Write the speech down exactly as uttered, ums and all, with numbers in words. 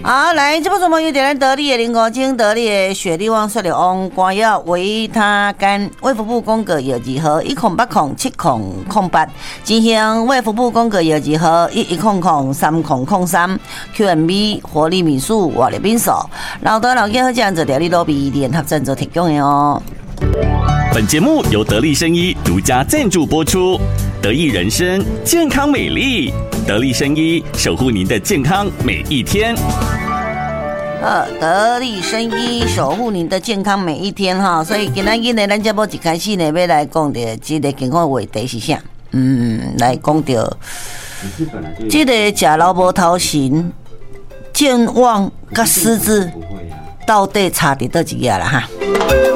好，来，这部什么有点得力的零五精得力的雪利旺说的翁光药维他干，卫福部公告药剂号一空八空七空空八，进行卫福部公告药剂号一一空空三空空三 Q M B 活力米素活力冰手，老多老健和这样子调理都比联合赞助提供的哦。 本节目由得力生医独家赞助播出，得意人生健康美丽，得力生医守护您的健康每一天。 呃，得力生医守护您的健康每一天哈，所以今仔日呢，咱节目一开始呢，要来讲的这个健康话题是啥？嗯，来讲到这个食老无头神，健忘甲失智到底差伫倒一个啦哈？